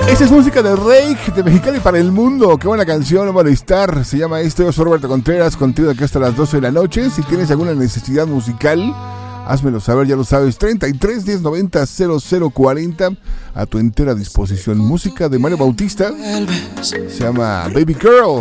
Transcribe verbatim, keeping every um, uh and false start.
Esta es música de Rake, de Mexicali para el mundo. Qué buena canción, no van a estar. Se llama esto. Yo soy Roberto Contreras, contigo de aquí hasta las doce de la noche. Si tienes alguna necesidad musical, házmelo saber, ya lo sabes. treinta y tres, diez, noventa, cero cero cuarenta. A tu entera disposición. Música de Mario Bautista. Se llama Baby Girl.